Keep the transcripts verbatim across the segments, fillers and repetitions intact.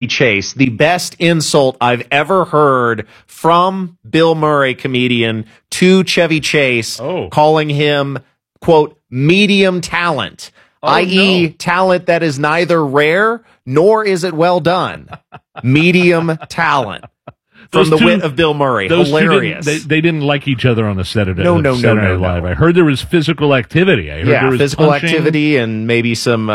Chase. The best insult I've ever heard from Bill Murray, comedian, to Chevy Chase, oh. calling him, quote, medium talent, oh, that is no. talent that is neither rare nor is it well done. Medium talent. From Those the two, wit of Bill Murray. Hilarious. Didn't, they, they didn't like each other on the Saturday, no, no, Saturday no, no, Night Live. no. I heard there was physical activity. I heard yeah, there was physical punching. activity and maybe some uh, uh,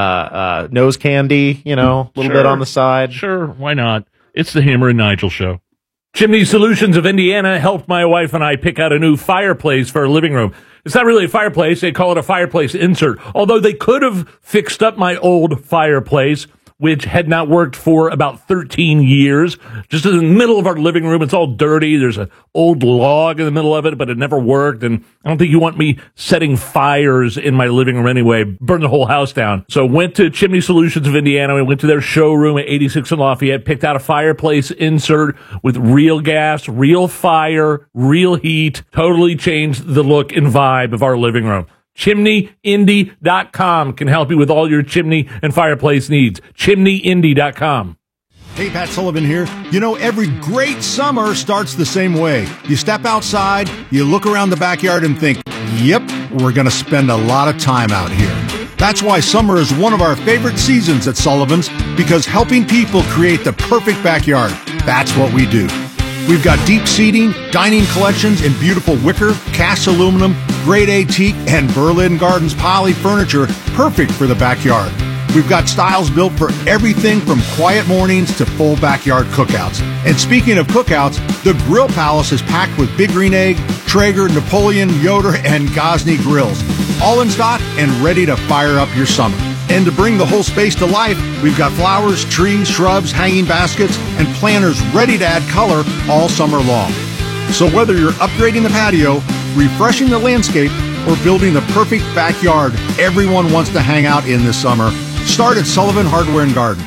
uh, nose candy, you know, a little sure. bit on the side. Sure, why not? It's the Hammer and Nigel Show. Chimney Solutions of Indiana helped my wife and I pick out a new fireplace for our living room. It's not really a fireplace. They call it a fireplace insert. Although they could have fixed up my old fireplace, which had not worked for about thirteen years. Just in the middle of our living room, it's all dirty. There's an old log in the middle of it, but it never worked. And I don't think you want me setting fires in my living room anyway, burn the whole house down. So went to Chimney Solutions of Indiana. We went to their showroom at eighty-six in Lafayette, picked out a fireplace insert with real gas, real fire, real heat. Totally changed the look and vibe of our living room. chimney indy dot com can help you with all your chimney and fireplace needs. chimney indy dot com. Hey, Pat Sullivan here. You know, every great summer starts the same way. You step outside, you look around the backyard and think, yep, we're going to spend a lot of time out here. That's why summer is one of our favorite seasons at Sullivan's, because helping people create the perfect backyard, that's what we do. We've got deep seating, dining collections in beautiful wicker, cast aluminum, grade A teak, and Berlin Gardens poly furniture, perfect for the backyard. We've got styles built for everything from quiet mornings to full backyard cookouts. And speaking of cookouts, the Grill Palace is packed with Big Green Egg, Traeger, Napoleon, Yoder, and Gosney grills, all in stock and ready to fire up your summer. And to bring the whole space to life, we've got flowers, trees, shrubs, hanging baskets, and planters ready to add color all summer long. So whether you're upgrading the patio, refreshing the landscape, or building the perfect backyard everyone wants to hang out in this summer, start at Sullivan Hardware and Garden.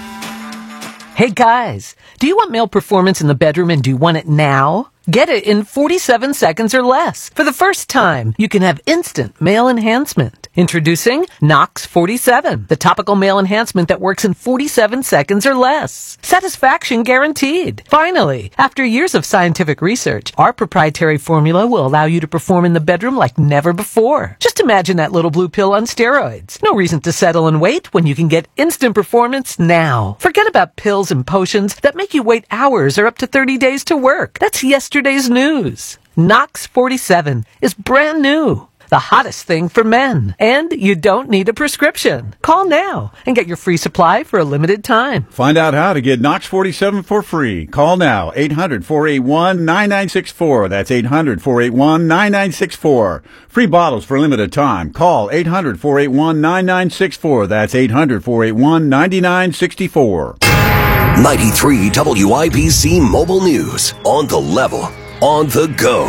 Hey guys, do you want male performance in the bedroom and do you want it now? Get it in forty-seven seconds or less. For the first time, you can have instant male enhancement. Introducing Nox forty-seven, the topical male enhancement that works in forty-seven seconds or less. Satisfaction guaranteed. Finally, after years of scientific research, our proprietary formula will allow you to perform in the bedroom like never before. Just imagine that little blue pill on steroids. No reason to settle and wait when you can get instant performance now. Forget about pills and potions that make you wait hours or up to thirty days to work. That's yesterday's news. Nox forty-seven is brand new. The hottest thing for men. And you don't need a prescription. Call now and get your free supply for a limited time. Find out how to get Nox forty-seven for free. Call now, eight hundred, four eight one, nine nine six four. That's eight hundred, four eight one, nine nine six four. Free bottles for a limited time. Call eight hundred, four eight one, nine nine six four. That's eight hundred, four eight one, nine nine six four. ninety-three W I B C Mobile News. On the level. On the go.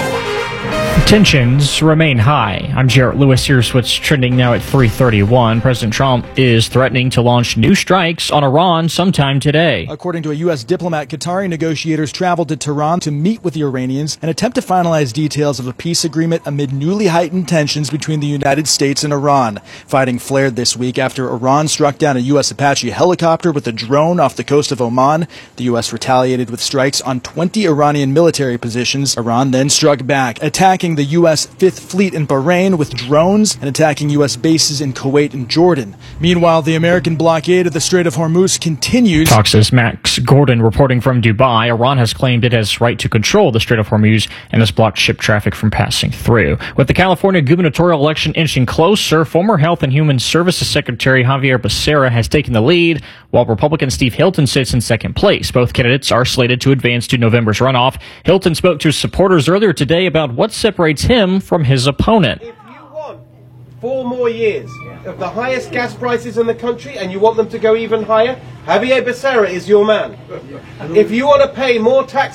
Tensions remain high. I'm Jarrett Lewis. Here's what's trending now at three thirty-one. President Trump is threatening to launch new strikes on Iran sometime today. According to a U S diplomat, Qatari negotiators traveled to Tehran to meet with the Iranians and attempt to finalize details of a peace agreement amid newly heightened tensions between the United States and Iran. Fighting flared this week after Iran struck down a U S Apache helicopter with a drone off the coast of Oman. The U S retaliated with strikes on twenty Iranian military positions. Iran then struck back, attacking the U S Fifth Fleet in Bahrain with drones and attacking U S bases in Kuwait and Jordan. Meanwhile, the American blockade of the Strait of Hormuz continues. Fox's Max Gordon reporting from Dubai. Iran has claimed it has right to control the Strait of Hormuz and has blocked ship traffic from passing through. With the California gubernatorial election inching closer, former Health and Human Services Secretary Javier Becerra has taken the lead, while Republican Steve Hilton sits in second place. Both candidates are slated to advance to November's runoff. Hilton spoke to supporters earlier today about what separates him from his opponent. If you want four more years of the highest gas prices in the country and you want them to go even higher, Javier Becerra is your man. If you want to pay more taxes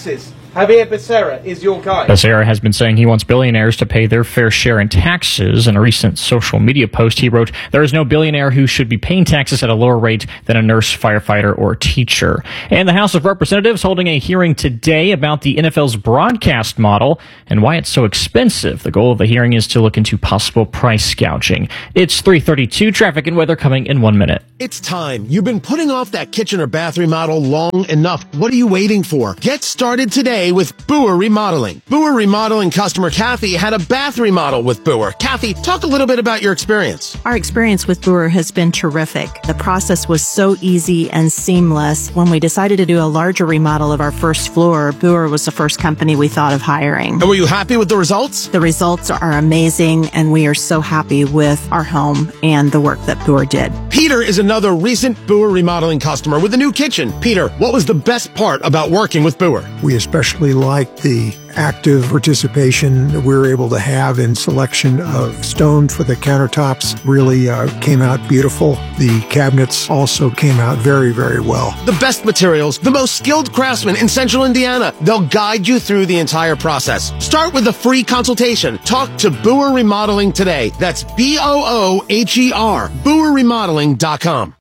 Javier Becerra is your guy. Becerra has been saying he wants billionaires to pay their fair share in taxes. In a recent social media post, he wrote, "There is no billionaire who should be paying taxes at a lower rate than a nurse, firefighter, or teacher." And the House of Representatives holding a hearing today about the N F L's broadcast model and why it's so expensive. The goal of the hearing is to look into possible price gouging. It's three thirty-two, traffic and weather coming in one minute. It's time. You've been putting off that kitchen or bath remodel long enough. What are you waiting for? Get started today with Boer Remodeling. Boer Remodeling customer Kathy had a bath remodel with Boer. Kathy, talk a little bit about your experience. Our experience with Boer has been terrific. The process was so easy and seamless. When we decided to do a larger remodel of our first floor, Boer was the first company we thought of hiring. And were you happy with the results? The results are amazing, and we are so happy with our home and the work that Boer did. Peter is another recent Boer Remodeling customer with a new kitchen. Peter, what was the best part about working with Boer? We especially like the active participation that we were able to have in selection of stone for the countertops. Really uh, came out beautiful. The cabinets also came out very, very well. The best materials, the most skilled craftsmen in Central Indiana. They'll guide you through the entire process. Start with a free consultation. Talk to Boer Remodeling today. That's B O O H E R, boer remodeling dot com.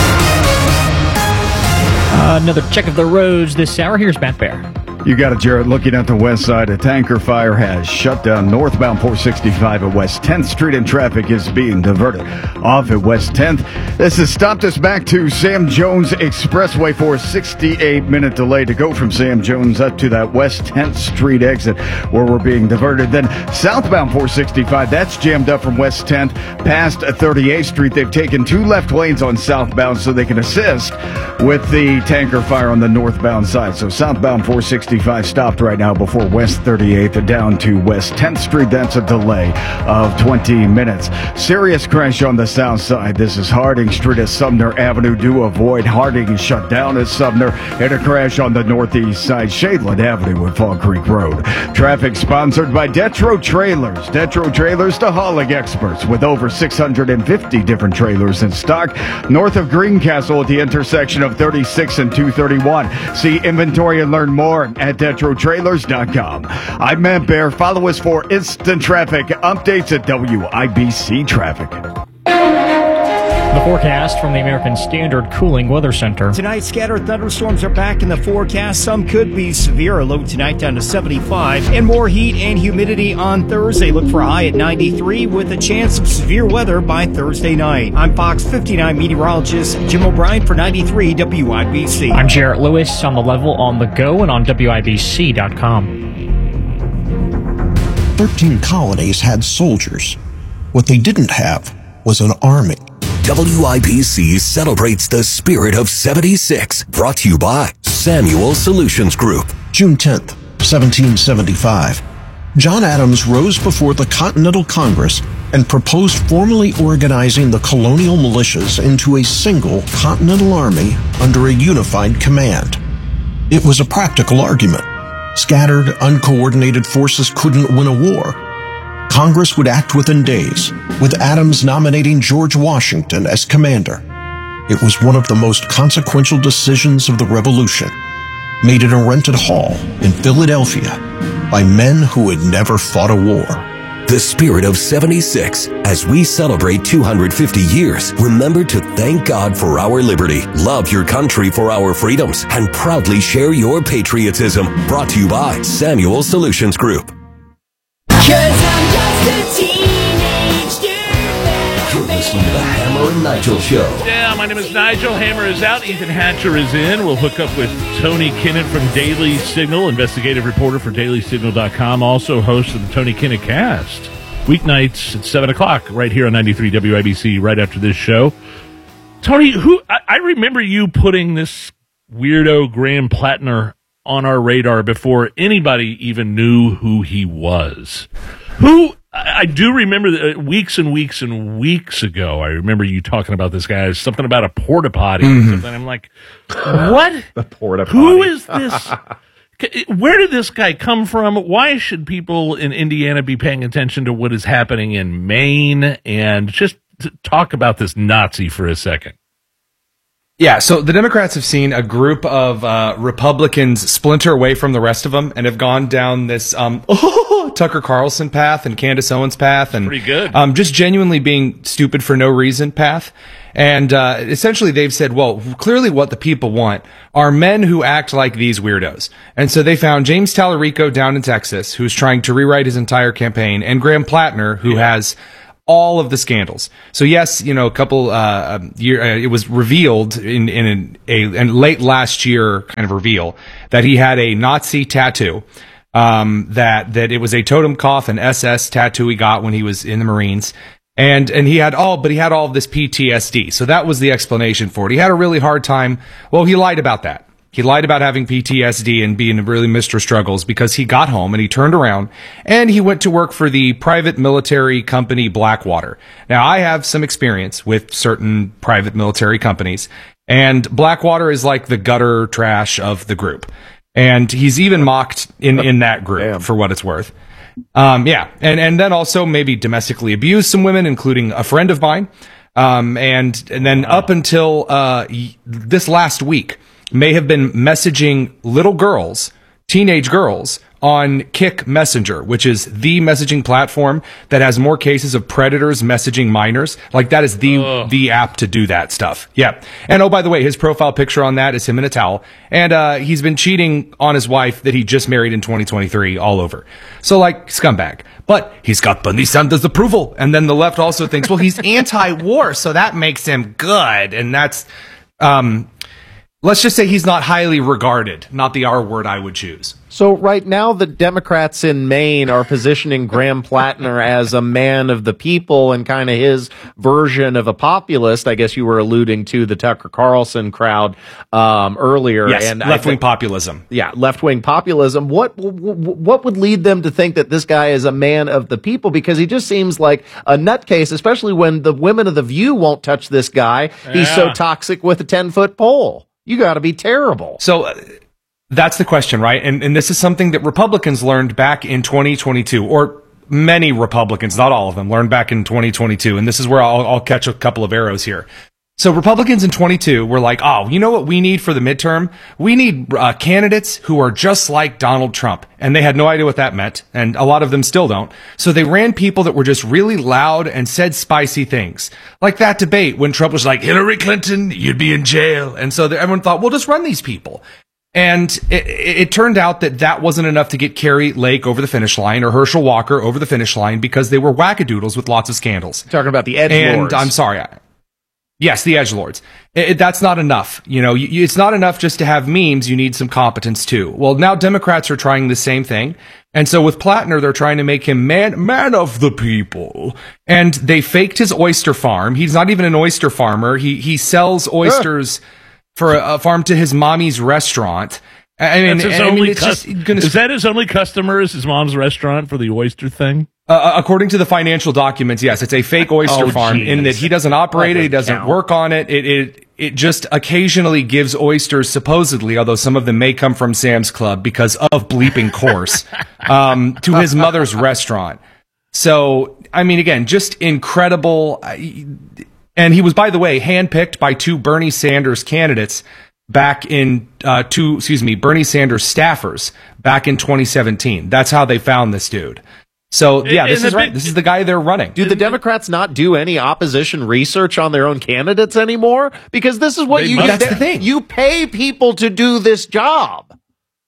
Uh, another check of the roads this hour. Here's Matt Bear. You got it, Jared. Looking at the west side, a tanker fire has shut down northbound four sixty-five at West tenth Street, and traffic is being diverted off at West tenth. This has stopped us back to Sam Jones Expressway for a sixty-eight minute delay to go from Sam Jones up to that West tenth Street exit where we're being diverted. Then southbound four sixty-five, that's jammed up from West tenth past thirty-eighth Street. They've taken two left lanes on southbound so they can assist with the tanker fire on the northbound side. So southbound four sixty-five stopped right now before West thirty-eighth down to West tenth Street. That's a delay of twenty minutes. Serious crash on the south side. This is Harding Street at Sumner Avenue. Do avoid Harding is shut down at Sumner. And a crash on the northeast side, Shadeland Avenue at Fall Creek Road. Traffic sponsored by Detro Trailers. Detro Trailers, the hauling experts with over six hundred fifty different trailers in stock. North of Greencastle at the intersection of thirty-six and two thirty-one. See inventory and learn more at detro trailers dot com. I'm Matt Bear. Follow us for instant traffic updates at W I B C Traffic. The forecast from the American Standard Cooling Weather Center. Tonight, scattered thunderstorms are back in the forecast. Some could be severe. A low tonight down to seventy-five. And more heat and humidity on Thursday. Look for a high at ninety-three with a chance of severe weather by Thursday night. I'm Fox fifty-nine meteorologist Jim O'Brien for ninety-three W I B C. I'm Jarrett Lewis on the level on the go and on W I B C dot com. Thirteen colonies had soldiers. What they didn't have was an army. W I B C celebrates the spirit of seventy-six, brought to you by Samuel Solutions Group. June tenth, seventeen seventy-five. John Adams rose before the Continental Congress and proposed formally organizing the colonial militias into a single Continental Army under a unified command. It was a practical argument. Scattered, uncoordinated forces couldn't win a war. Congress would act within days, with Adams nominating George Washington as commander. It was one of the most consequential decisions of the Revolution, made in a rented hall in Philadelphia by men who had never fought a war. The spirit of seventy-six. As we celebrate two hundred fifty years, remember to thank God for our liberty, love your country for our freedoms, and proudly share your patriotism. Brought to you by Samuel Solutions Group. Cause I'm just a teenage dirtbag. You're listening to the Hammer and Nigel Show. Yeah, my name is Nigel. Hammer is out. Ethan Hatcher is in. We'll hook up with Tony Kinnett from Daily Signal, investigative reporter for daily signal dot com, also host of the Tony Kinnett Cast. Weeknights at seven o'clock right here on ninety-three W I B C right after this show. Tony, who I, I remember you putting this weirdo Graham Plattner on our radar before anybody even knew who he was. Who, I, I do remember that weeks and weeks and weeks ago, I remember you talking about this guy, something about a porta potty mm-hmm. or something. I'm like, what? The porta potty. Who is this? Where did this guy come from? Why should people in Indiana be paying attention to what is happening in Maine? And just talk about this Nazi for a second. Yeah, so the Democrats have seen a group of uh, Republicans splinter away from the rest of them and have gone down this um, oh, Tucker Carlson path and Candace Owens path and Pretty good. Um, just genuinely being stupid for no reason path. And uh, essentially they've said, well, clearly what the people want are men who act like these weirdos. And so they found James Tallarico down in Texas, who's trying to rewrite his entire campaign, and Graham Plattner, who yeah. has all of the scandals. So yes, you know, a couple uh, year uh, it was revealed in in a, a, a late last year kind of reveal that he had a Nazi tattoo. Um, that that it was a Totenkopf, an S S tattoo he got when he was in the Marines. And and he had all, but he had all of this P T S D. So that was the explanation for it. He had a really hard time. Well, he lied about that. He lied about having P T S D and being really Mister Struggles because he got home and he turned around and he went to work for the private military company Blackwater. Now, I have some experience with certain private military companies, and Blackwater is like the gutter trash of the group. And he's even mocked in, in that group Damn. for what it's worth. Um, yeah. And, and then also maybe domestically abused some women, including a friend of mine. Um, and, and then up until, uh, this last week, may have been messaging little girls, teenage girls, on Kik Messenger, which is the messaging platform that has more cases of predators messaging minors. Like, that is the Ugh. the app to do that stuff. Yeah. And oh, by the way, his profile picture on that is him in a towel. And uh he's been cheating on his wife that he just married in twenty twenty-three all over. So, like, scumbag. But he's got Bernie Sanders' approval. And then the left also thinks, well, he's anti-war, so that makes him good. And that's... um. Let's just say he's not highly regarded, not the R word I would choose. So right now the Democrats in Maine are positioning Graham Plattner as a man of the people and kind of his version of a populist. I guess you were alluding to the Tucker Carlson crowd um, earlier. Yes, and left-wing populism. Yeah, left-wing populism. What what would lead them to think that this guy is a man of the people? Because he just seems like a nutcase, especially when the women of The View won't touch this guy. He's Yeah. so toxic with a ten-foot pole. You got to be terrible. So uh, that's the question, right? And and this is something that Republicans learned back in twenty twenty-two, or many Republicans, not all of them, learned back in twenty twenty-two. And this is where I'll, I'll catch a couple of arrows here. So Republicans in twenty-two were like, oh, you know what we need for the midterm? We need uh, candidates who are just like Donald Trump. And they had no idea what that meant. And a lot of them still don't. So they ran people that were just really loud and said spicy things. Like that debate when Trump was like, Hillary Clinton, you'd be in jail. And so everyone thought, well, just run these people. And it, it, it turned out that that wasn't enough to get Carrie Lake over the finish line or Herschel Walker over the finish line because they were wackadoodles with lots of scandals. Talking about the edge And lords. I'm sorry. I, Yes, the edgelords. It, it, that's not enough. You know, you, it's not enough just to have memes. You need some competence too. Well, now Democrats are trying the same thing. And so with Plattner, they're trying to make him man, man of the people. And they faked his oyster farm. He's not even an oyster farmer. He, he sells oysters for a, a farm to his mommy's restaurant. I mean, That's his I mean, only it's cus- just gonna, is that his only customer? Is his mom's restaurant for the oyster thing? Uh, according to the financial documents, yes, it's a fake oyster Oh, farm geez. in that he doesn't operate That it, he would doesn't count. work on it. It it it just occasionally gives oysters, supposedly, although some of them may come from Sam's Club because of bleeping course, um, to his mother's restaurant. So, I mean, again, just incredible. And he was, by the way, handpicked by two Bernie Sanders candidates back in uh, two, excuse me, Bernie Sanders staffers back in twenty seventeen. That's how they found this dude. So yeah, this And is the right. big- This is the guy they're running. Do the Democrats not do any opposition research on their own candidates anymore? Because this is what They you must. That's the thing. You pay people to do this job.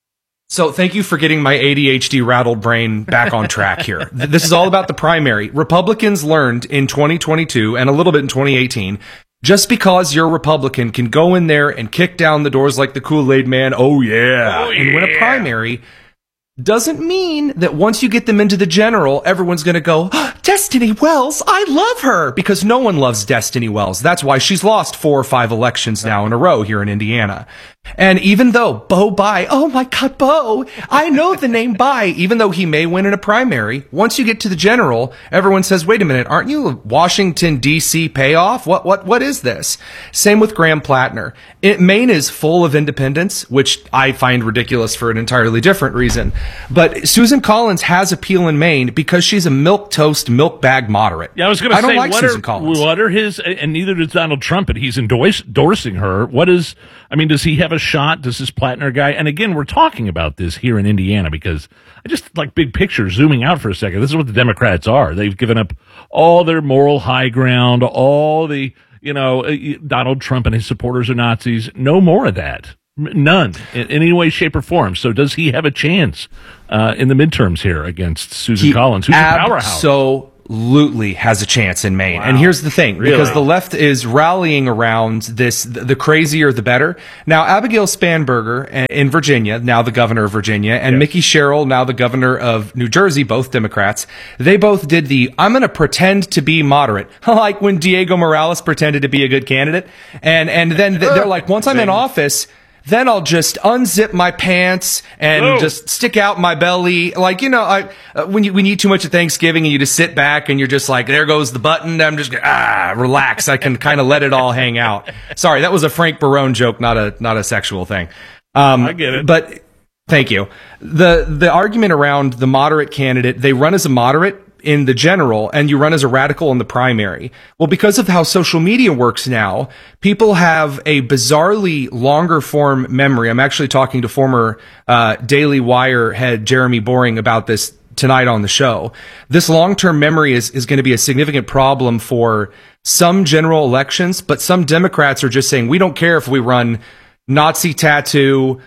So thank you for getting my A D H D rattled brain back on track here. Th- This is all about the primary. Republicans learned in twenty twenty-two and a little bit in twenty eighteen, just because you're a Republican can go in there and kick down the doors like the Kool-Aid man, oh yeah, Oh, and win a yeah. primary, doesn't mean that once you get them into the general, everyone's going to go, "Ah, Destiny Wells, I love her," because no one loves Destiny Wells. That's why she's lost four or five elections now in a row here in Indiana. And even though Bo Bai, oh my God, Bo, I know the name Bai, even though he may win in a primary, once you get to the general, everyone says, wait a minute, aren't you a Washington, D C payoff? What, what, what is this? Same with Graham Plattner. It, Maine is full of independents, which I find ridiculous for an entirely different reason. But Susan Collins has appeal in Maine because she's a milquetoast, milk book bag moderate. Yeah, I was going to I say, don't like what, Susan are, Collins. what are his, and neither does Donald Trump, but he's endorse, endorsing her. What is, I mean, does he have a shot? Does this Plattner guy, and again, we're talking about this here in Indiana because I just like big picture, zooming out for a second. This is what the Democrats are. They've given up all their moral high ground, all the, you know, Donald Trump and his supporters are Nazis. No more of that. None in any way, shape, or form. So does he have a chance uh, in the midterms here against Susan He Collins, who's a powerhouse? Absolutely has a chance in Maine. Wow. And here's the thing, Really? because the left is rallying around this, the, the crazier the better. Now, Abigail Spanberger in Virginia, now the governor of Virginia, and Yes. Mickey Sherrill, now the governor of New Jersey, both Democrats, they both did the, I'm going to pretend to be moderate, like when Diego Morales pretended to be a good candidate. And, and then they're like, once I'm in office, then I'll just unzip my pants and Oh. just stick out my belly. Like, you know, I, uh, when you, when you eat too much at Thanksgiving and you just sit back and you're just like, there goes the button. I'm just, ah, relax. I can kind of let it all hang out. Sorry, that was a Frank Barone joke, not a, not a sexual thing. Um, I get it. But thank you. The, the argument around the moderate candidate, they run as a moderate in the general and you run as a radical in the primary. Well, because of how social media works now, people have a bizarrely longer form memory. I'm actually talking to former uh, Daily Wire head Jeremy Boring about this tonight on the show. This long-term memory is, is going to be a significant problem for some general elections, but some Democrats are just saying, we don't care if we run Nazi tattoo,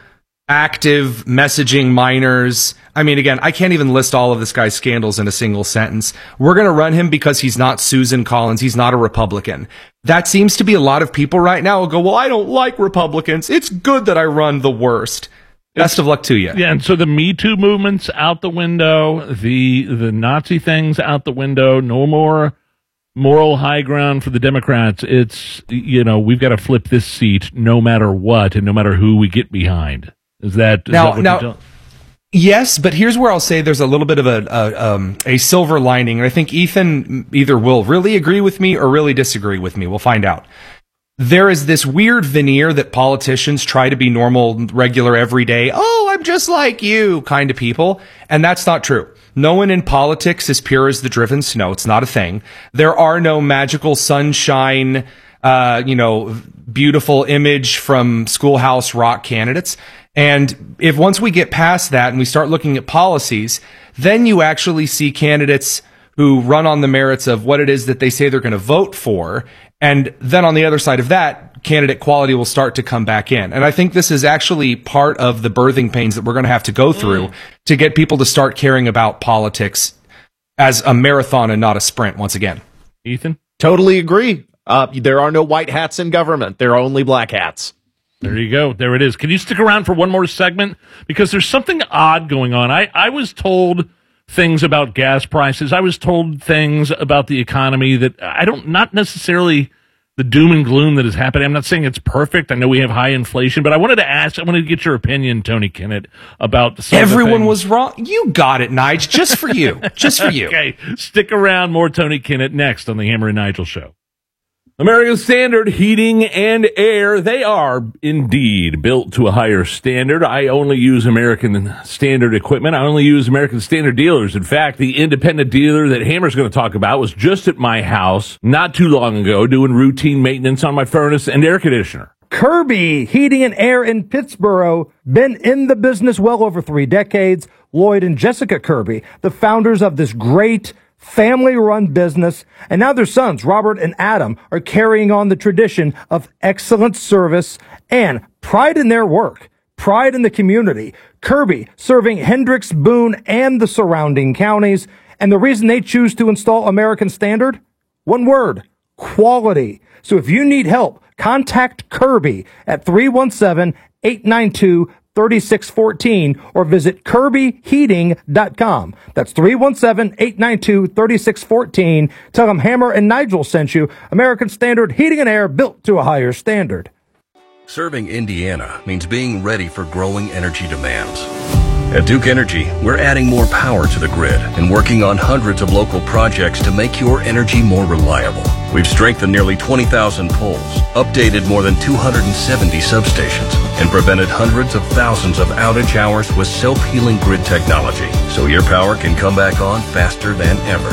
active messaging minors. I mean, again, I can't even list all of this guy's scandals in a single sentence. We're going to run him because he's not Susan Collins. He's not a Republican. That seems to be a lot of people right now will go, well, I don't like Republicans. It's good that I run the worst. Best of luck to you. Yeah, and so the Me Too movement's out the window. The the Nazi thing's out the window. No more moral high ground for the Democrats. It's, you know, we've got to flip this seat no matter what and no matter who we get behind. Is that, is Now- that what now- you're telling- Yes, but here's where I'll say there's a little bit of a, a, um, a silver lining. And I think Ethan either will really agree with me or really disagree with me. We'll find out. There is this weird veneer that politicians try to be normal, regular, everyday, oh, I'm just like you kind of people. And that's not true. No one in politics is pure as the driven snow. It's not a thing. There are no magical sunshine, uh, you know, beautiful image from Schoolhouse Rock candidates. And if once we get past that and we start looking at policies, then you actually see candidates who run on the merits of what it is that they say they're going to vote for. And then on the other side of that, candidate quality will start to come back in. And I think this is actually part of the birthing pains that we're going to have to go through mm. to get people to start caring about politics as a marathon and not a sprint once again. Ethan? Totally agree. Uh, there are no white hats in government. There are only black hats. There you go. There it is. Can you stick around for one more segment? Because there's something odd going on. I, I was told things about gas prices. I was told things about the economy that I don't, not necessarily the doom and gloom that is happening. I'm not saying it's perfect. I know we have high inflation, but I wanted to ask, I wanted to get your opinion, Tony Kinnett, about some Everyone was wrong. You got it, Nige, just for you. Just for you. Okay. Stick around. More Tony Kinnett next on the Hammer and Nigel Show. American Standard Heating and Air, they are indeed built to a higher standard. I only use American Standard equipment. I only use American Standard dealers. In fact, the independent dealer that Hammer's going to talk about was just at my house not too long ago doing routine maintenance on my furnace and air conditioner. Kirby Heating and Air in Pittsburgh, been in the business well over three decades. Lloyd and Jessica Kirby, the founders of this great family-run business, and now their sons, Robert and Adam, are carrying on the tradition of excellent service and pride in their work, pride in the community. Kirby serving Hendricks, Boone, and the surrounding counties. And the reason they choose to install American Standard? One word, quality. So if you need help, contact Kirby at three one seven, eight nine two, three six one four or visit kirby heating dot com. That's three one seven, eight nine two, three six one four. Tell them Hammer and Nigel sent you. American Standard Heating and Air, built to a higher standard. Serving Indiana means being ready for growing energy demands. At Duke Energy, we're adding more power to the grid and working on hundreds of local projects to make your energy more reliable. We've strengthened nearly twenty thousand poles, updated more than two hundred seventy substations, and prevented hundreds of thousands of outage hours with self-healing grid technology, so your power can come back on faster than ever.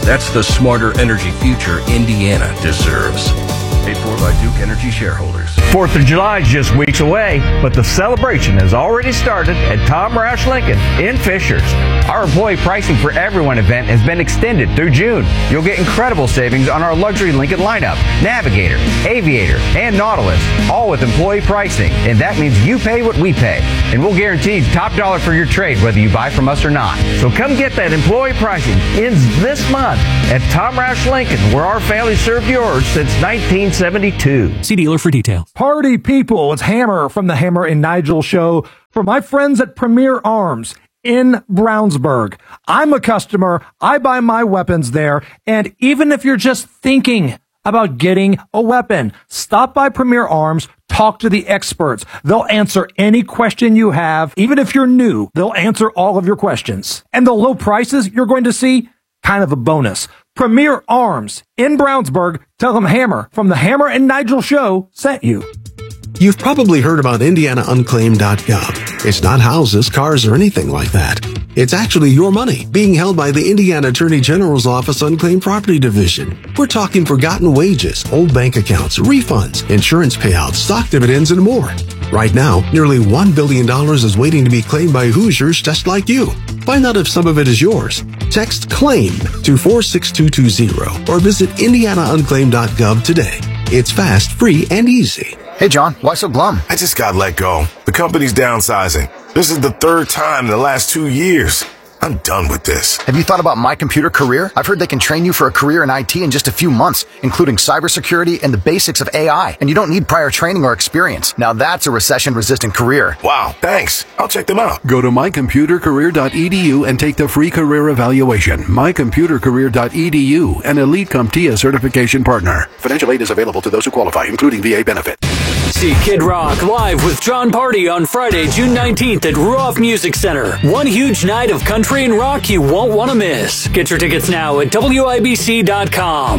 That's the smarter energy future Indiana deserves. Paid for by Duke Energy shareholders. Fourth of July is just weeks away, but the celebration has already started at Tom Roush Lincoln in Fishers. Our employee pricing for everyone event has been extended through June. You'll get incredible savings on our luxury Lincoln lineup, Navigator, Aviator, and Nautilus, all with employee pricing. And that means you pay what we pay. And we'll guarantee top dollar for your trade, whether you buy from us or not. So come get that employee pricing. Ends this month at Tom Roush Lincoln, where our family served yours since nineteen seventy-two. See dealer for details. Party people, it's Hammer from the Hammer and Nigel Show. For my friends at Premier Arms in Brownsburg, I'm a customer. I buy my weapons there. And even if you're just thinking about getting a weapon, stop by Premier Arms. Talk to the experts. They'll answer any question you have. Even if you're new, they'll answer all of your questions. And the low prices you're going to see, kind of a bonus. Premier Arms in Brownsburg. Tell them Hammer from the Hammer and Nigel Show sent you. You've probably heard about Indiana Unclaimed dot gov. It's not houses, cars, or anything like that. It's actually your money being held by the Indiana Attorney General's Office Unclaimed Property Division. We're talking forgotten wages, old bank accounts, refunds, insurance payouts, stock dividends, and more. Right now, nearly one billion dollars is waiting to be claimed by Hoosiers just like you. Find out if some of it is yours. Text CLAIM to four six two two zero or visit Indiana Unclaimed dot gov today. It's fast, free, and easy. Hey, John, why so glum? I just got let go. The company's downsizing. This is the third time in the last two years. I'm done with this. Have you thought about My Computer Career? I've heard they can train you for a career in I T in just a few months, including cybersecurity and the basics of A I. And you don't need prior training or experience. Now that's a recession-resistant career. Wow, thanks. I'll check them out. Go to my computer career dot e d u and take the free career evaluation. my computer career dot e d u, an Elite CompTIA certification partner. Financial aid is available to those who qualify, including V A benefit. See Kid Rock live with John Party on Friday, June nineteenth at Ruoff Music Center. One huge night of country and rock you won't want to miss. Get your tickets now at W I B C dot com.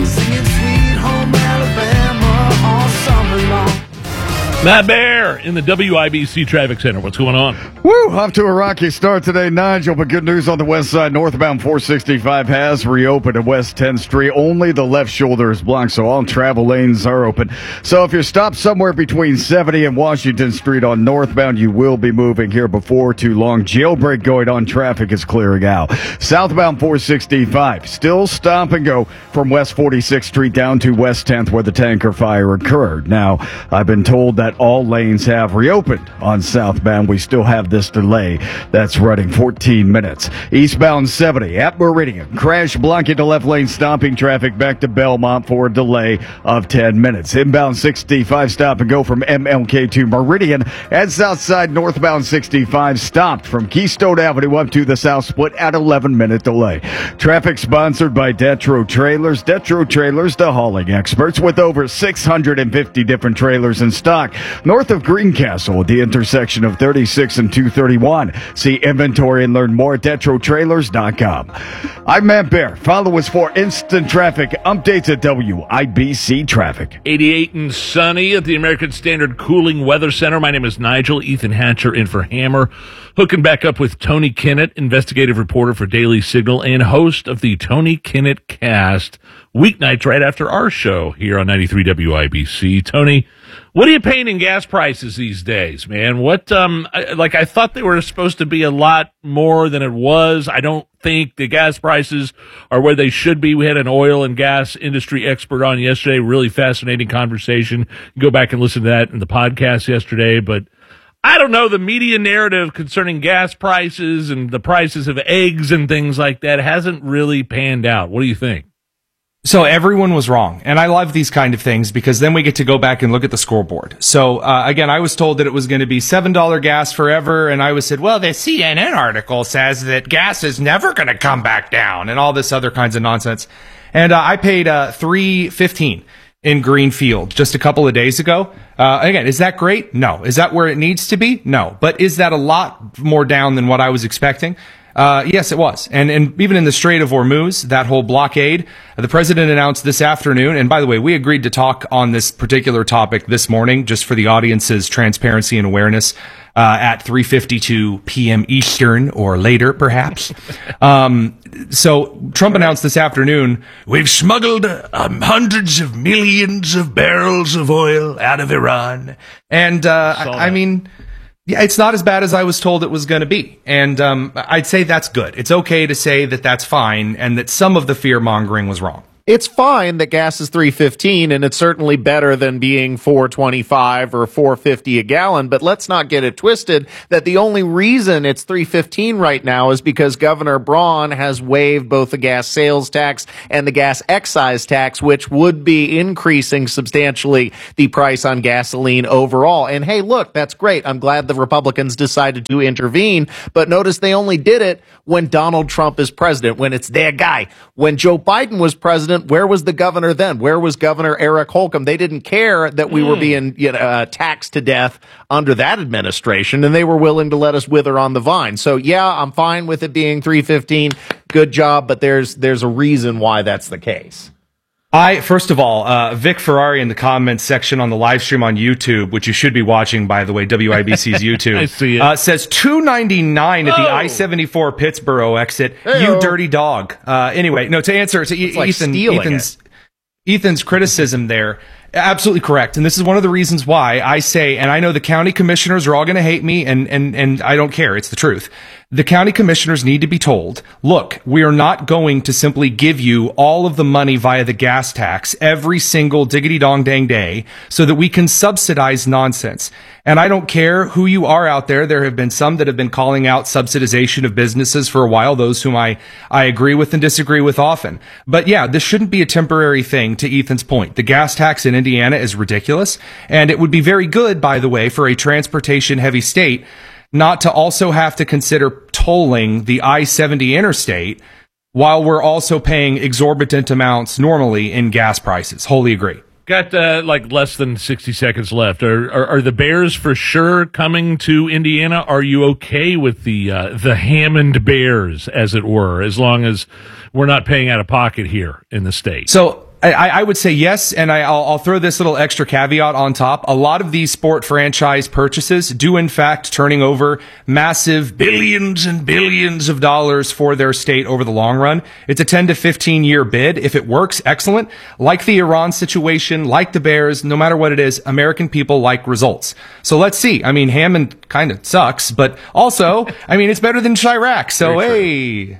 Matt Bear in the W I B C Traffic Center. What's going on? Woo! Off to a rocky start today, Nigel, but good news on the west side. Northbound four sixty-five has reopened at West tenth Street. Only the left shoulder is blocked, so all travel lanes are open. So if you're stopped somewhere between seventy and Washington Street on northbound, you will be moving here before too long. Jailbreak going on. Traffic is clearing out. Southbound four sixty-five, still stop and go from West forty-sixth Street down to West tenth where the tanker fire occurred. Now, I've been told that all lanes have reopened on southbound. We still have this delay that's running fourteen minutes. Eastbound seventy at Meridian. Crash blocking the left lane, stopping traffic back to Belmont for a delay of ten minutes. Inbound sixty-five stop and go from M L K to Meridian. And Southside northbound sixty-five stopped from Keystone Avenue up to the South Split at eleven minute delay. Traffic sponsored by Detro Trailers. Detro Trailers, the hauling experts with over six hundred fifty different trailers in stock. North of Greencastle at the intersection of thirty-six and two thirty-one. See inventory and learn more at Detro Trailers dot com. I'm Matt Bear. Follow us for instant traffic updates at W I B C Traffic. eighty-eight and sunny at the American Standard Cooling Weather Center. My name is Nigel. Ethan Hatcher in for Hammer. Hooking back up with Tony Kinnett, investigative reporter for Daily Signal and host of the Tony Kinnett Cast, weeknights right after our show here on ninety-three W I B C. Tony, what are you paying in gas prices these days, man? What, um, I, like I thought they were supposed to be a lot more than it was. I don't think the gas prices are where they should be. We had an oil and gas industry expert on yesterday. Really fascinating conversation. Go back and listen to that in the podcast yesterday, but I don't know, the media narrative concerning gas prices and the prices of eggs and things like that hasn't really panned out. What do you think? So everyone was wrong. And I love these kind of things because then we get to go back and look at the scoreboard. So, uh, again, I was told that it was going to be seven dollars gas forever. And I was said, well, the C N N article says that gas is never going to come back down and all this other kinds of nonsense. And uh, I paid uh, three fifteen in Greenfield just a couple of days ago. Uh, again, is that great? No. Is that where it needs to be? No. But is that a lot more down than what I was expecting? Uh, yes, it was. And, and even in the Strait of Hormuz, that whole blockade, the president announced this afternoon. And by the way, we agreed to talk on this particular topic this morning, just for the audience's transparency and awareness, uh, at three fifty-two p.m. Eastern or later, perhaps. um, so Trump announced this afternoon, we've smuggled um, hundreds of millions of barrels of oil out of Iran. And, uh, I, I mean, yeah, it's not as bad as I was told it was going to be. And um, I'd say that's good. It's okay to say that that's fine and that some of the fear mongering was wrong. It's fine that gas is three fifteen, and it's certainly better than being four twenty-five or four fifty a gallon. But let's not get it twisted that the only reason it's three fifteen right now is because Governor Braun has waived both the gas sales tax and the gas excise tax, which would be increasing substantially the price on gasoline overall. And hey, look, that's great. I'm glad the Republicans decided to intervene. But notice they only did it when Donald Trump is president, when it's their guy. When Joe Biden was president, where was the governor then? Where was Governor Eric Holcomb? They didn't care that we mm. were being you know, uh, taxed to death under that administration, and they were willing to let us wither on the vine. So, yeah, I'm fine with it being three fifteen. Good job, but there's there's a reason why that's the case. I, first of all, uh, Vic Ferrari in the comments section on the live stream on YouTube, which you should be watching, by the way, W I B C's YouTube, I see it. Uh, says two ninety-nine at the Oh. I seventy-four Pittsburgh exit. Hey-o. You dirty dog. Uh, anyway, no, to answer to E- like Ethan, stealing Ethan's, Ethan's criticism there, absolutely correct. And this is one of the reasons why I say, and I know the county commissioners are all going to hate me, and, and, and I don't care. It's the truth. The county commissioners need to be told, look, we are not going to simply give you all of the money via the gas tax every single diggity dong dang day so that we can subsidize nonsense. And I don't care who you are out there. There have been some that have been calling out subsidization of businesses for a while, those whom I, I agree with and disagree with often. But yeah, this shouldn't be a temporary thing, to Ethan's point. The gas tax in Indiana is ridiculous. And it would be very good, by the way, for a transportation heavy state not to also have to consider tolling the I seventy interstate while we're also paying exorbitant amounts normally in gas prices. Wholly agree. Got uh, like less than sixty seconds left. Are, are are the Bears for sure coming to Indiana? Are you okay with the uh, the Hammond Bears, as it were, as long as we're not paying out of pocket here in the state? So I, I would say yes, and I, I'll, I'll throw this little extra caveat on top. A lot of these sport franchise purchases do, in fact, turning over massive billions and billions of dollars for their state over the long run. It's a ten to fifteen year bid. If it works, excellent. Like the Iran situation, like the Bears, no matter what it is, American people like results. So let's see. I mean, Hammond kind of sucks, but also, I mean, it's better than Chirac. So, hey.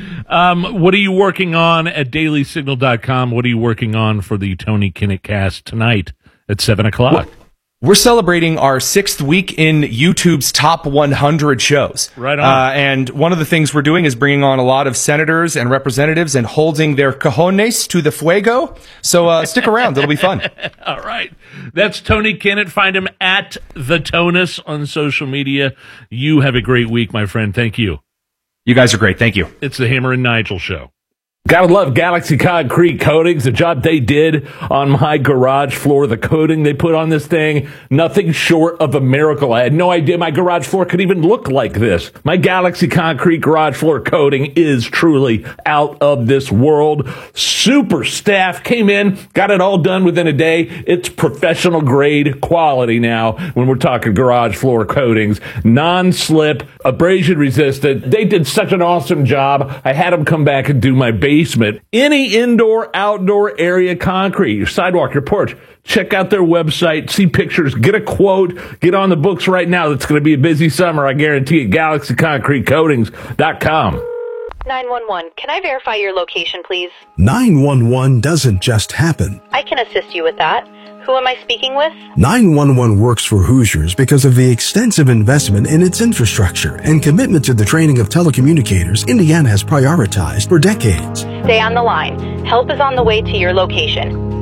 Um, what are you working on at daily signal dot com? What are you working on for the Tony Kinnett cast tonight at seven o'clock? We're celebrating our sixth week in YouTube's top one hundred shows. Right on. Uh, and one of the things we're doing is bringing on a lot of senators and representatives and holding their cojones to the fuego. So uh, stick around. It'll be fun. All right. That's Tony Kinnett. Find him at The Tonus on social media. You have a great week, my friend. Thank you. You guys are great. Thank you. It's the Hammer and Nigel Show. Gotta love Galaxy Concrete Coatings. The job they did on my garage floor, the coating they put on this thing, nothing short of a miracle. I had no idea my garage floor could even look like this. My Galaxy Concrete garage floor coating is truly out of this world. Super staff came in, got it all done within a day. It's professional grade quality now when we're talking garage floor coatings. Non-slip, abrasion resistant. They did such an awesome job. I had them come back and do my basement. Any indoor, outdoor area concrete, your sidewalk, your porch. Check out their website, see pictures, get a quote, get on the books right now. It's going to be a busy summer, I guarantee it. Galaxy Concrete Coatings dot com. nine one one, can I verify your location, please? nine one one doesn't just happen. I can assist you with that. Who am I speaking with? nine one one works for Hoosiers because of the extensive investment in its infrastructure and commitment to the training of telecommunicators Indiana has prioritized for decades. Stay on the line. Help is on the way to your location.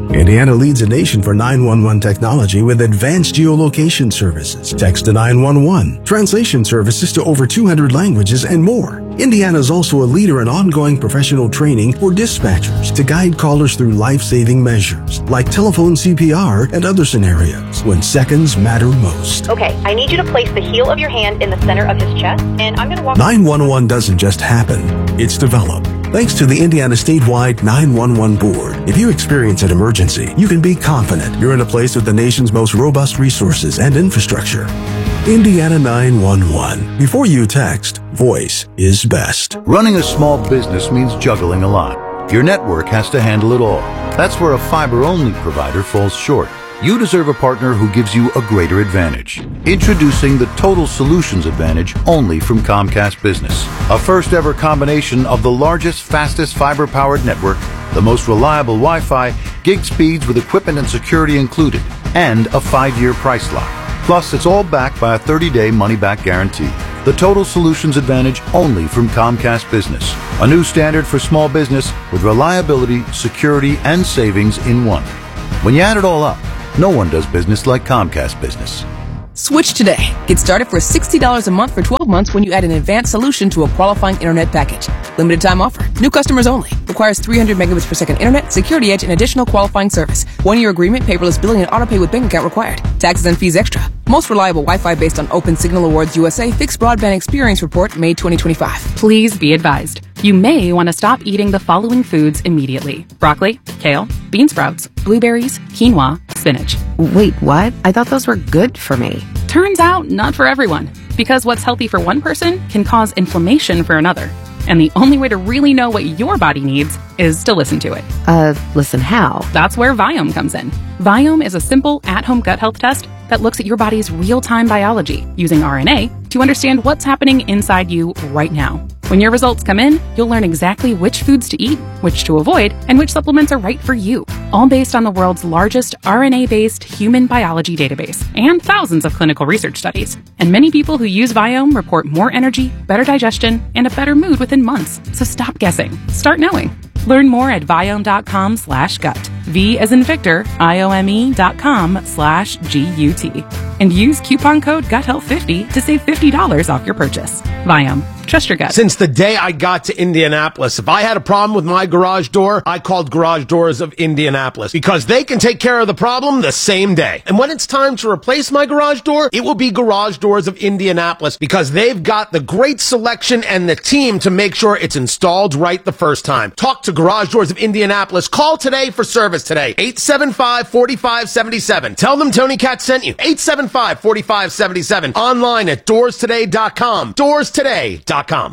Indiana leads the nation for nine one one technology with advanced geolocation services, text to nine one one, translation services to over two hundred languages, and more. Indiana is also a leader in ongoing professional training for dispatchers to guide callers through life-saving measures like telephone C P R and other scenarios when seconds matter most. Okay, I need you to place the heel of your hand in the center of his chest, and I'm going to walk... nine one one doesn't just happen, it's developed. Thanks to the Indiana statewide nine one one board, if you experience an emergency, you can be confident you're in a place with the nation's most robust resources and infrastructure. Indiana nine one one. Before you text, voice is best. Running a small business means juggling a lot. Your network has to handle it all. That's where a fiber-only provider falls short. You deserve a partner who gives you a greater advantage. Introducing the Total Solutions Advantage only from Comcast Business. A first ever combination of the largest, fastest fiber-powered network, the most reliable Wi-Fi, gig speeds with equipment and security included, and a five-year price lock. Plus, it's all backed by a thirty-day money-back guarantee. The Total Solutions Advantage only from Comcast Business. A new standard for small business with reliability, security, and savings in one. When you add it all up, no one does business like Comcast Business. Switch today. Get started for sixty dollars a month for twelve months when you add an advanced solution to a qualifying internet package. Limited time offer. New customers only. Requires three hundred megabits per second internet, security edge, and additional qualifying service. One year agreement, paperless billing, and autopay with bank account required. Taxes and fees extra. Most reliable Wi-Fi based on Open Signal Awards U S A Fixed Broadband Experience Report, May twenty twenty-five. Please be advised. You may want to stop eating the following foods immediately. Broccoli, kale, bean sprouts, blueberries, quinoa, spinach. Wait, what? I thought those were good for me. Turns out, not for everyone. Because what's healthy for one person can cause inflammation for another. And the only way to really know what your body needs is to listen to it. Uh, listen how? That's where Viome comes in. Viome is a simple, at-home gut health test that looks at your body's real-time biology using R N A to understand what's happening inside you right now. When your results come in, you'll learn exactly which foods to eat, which to avoid, and which supplements are right for you. All based on the world's largest R N A-based human biology database and thousands of clinical research studies. And many people who use Viome report more energy, better digestion, and a better mood within months. So stop guessing. Start knowing. Learn more at Viome.com slash gut. V as in Victor, I-O-M-E dot com slash G-U-T. And use coupon code gut health fifty to save fifty dollars off your purchase. Viome. Trust your gut. Since the day I got to Indianapolis, if I had a problem with my garage door, I called Garage Doors of Indianapolis because they can take care of the problem the same day. And when it's time to replace my garage door, it will be Garage Doors of Indianapolis because they've got the great selection and the team to make sure it's installed right the first time. Talk to Garage Doors of Indianapolis. Call today for service today. eight seven five, four five seven seven. Tell them Tony Katz sent you. eight seven five, four five seven seven. Online at doors today dot com. doors today dot com.